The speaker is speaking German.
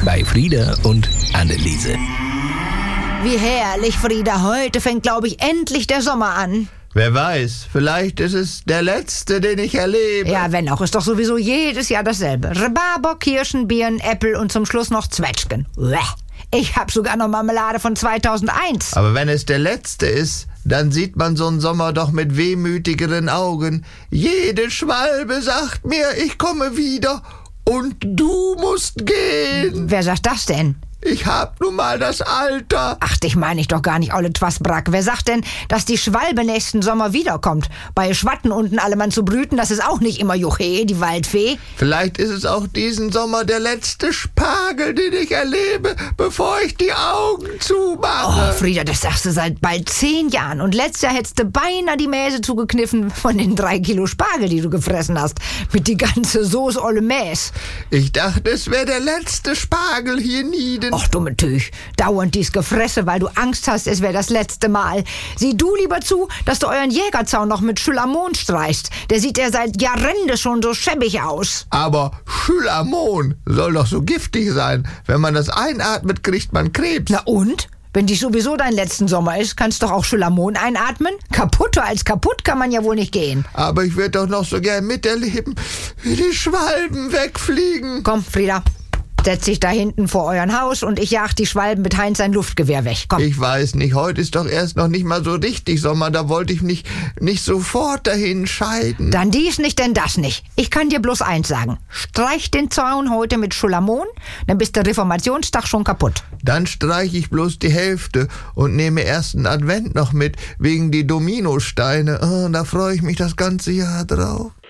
bei Frieda und Anneliese. Wie herrlich, Frieda. Heute fängt, glaube ich, endlich der Sommer an. Wer weiß, vielleicht ist es der letzte, den ich erlebe. Ja, wenn auch, ist doch sowieso jedes Jahr dasselbe. Rhabarber, Kirschen, Birnen, Äpfel und zum Schluss noch Zwetschgen. Uäh. Ich hab sogar noch Marmelade von 2001. Aber wenn es der letzte ist, dann sieht man so einen Sommer doch mit wehmütigeren Augen. Jede Schwalbe sagt mir, ich komme wieder und du musst gehen. Wer sagt das denn? Ich hab nun mal das Alter. Ach, dich meine ich doch gar nicht, olle Twasbrack. Wer sagt denn, dass die Schwalbe nächsten Sommer wiederkommt? Bei Schwatten unten alle Mann zu brüten, das ist auch nicht immer Juche, die Waldfee. Vielleicht ist es auch diesen Sommer der letzte Spargel, den ich erlebe, bevor ich die Augen zumache. Oh, Frieda, das sagst du seit bald 10 Jahren. Und letztes Jahr hättest du beinahe die Mäse zugekniffen von den 3 Kilo Spargel, die du gefressen hast. Mit die ganze Soße olle Mäs. Ich dachte, es wäre der letzte Spargel hier nieden. Och, dumme Tüch. Dauernd dies Gefresse, weil du Angst hast, es wäre das letzte Mal. Sieh du lieber zu, dass du euren Jägerzaun noch mit Schylamon streichst. Der sieht ja seit Jahrende schon so schäbig aus. Aber Schylamon soll doch so giftig sein. Wenn man das einatmet, kriegt man Krebs. Na und? Wenn dies sowieso dein letzten Sommer ist, kannst du doch auch Schylamon einatmen? Kaputter als kaputt kann man ja wohl nicht gehen. Aber ich würde doch noch so gern miterleben, wie die Schwalben wegfliegen. Komm, Frieda. Setz dich da hinten vor euren Haus und ich jag die Schwalben mit Heinz sein Luftgewehr weg. Komm. Ich weiß nicht, heute ist doch erst noch nicht mal so richtig Sommer, da wollte ich nicht sofort dahin scheiden. Dann dies nicht, denn das nicht. Ich kann dir bloß eins sagen. Streich den Zaun heute mit Schylamon, dann bist der Reformationstag schon kaputt. Dann streiche ich bloß die Hälfte und nehme ersten Advent noch mit, wegen die Dominosteine. Da freue ich mich das ganze Jahr drauf.